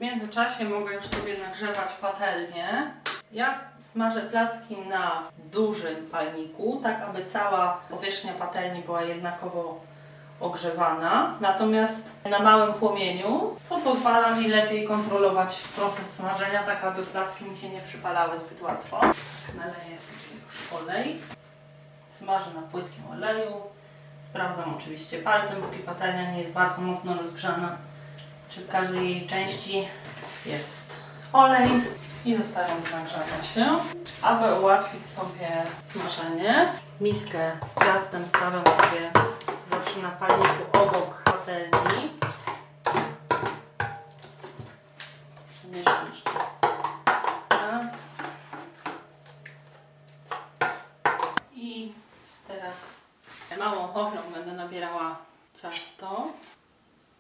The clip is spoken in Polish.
W międzyczasie mogę już sobie nagrzewać patelnię. Ja smażę placki na dużym palniku, tak aby cała powierzchnia patelni była jednakowo ogrzewana, natomiast na małym płomieniu, co pozwala mi lepiej kontrolować proces smażenia, tak aby placki mi się nie przypalały zbyt łatwo. Naleję sobie już olej, smażę na płytkim oleju, sprawdzam oczywiście palcem, póki patelnia nie jest bardzo mocno rozgrzana, czy w każdej jej części jest olej i zostawiam nagrzać się. Aby ułatwić sobie smażenie, miskę z ciastem stawiam sobie zawsze na palniku obok patelni.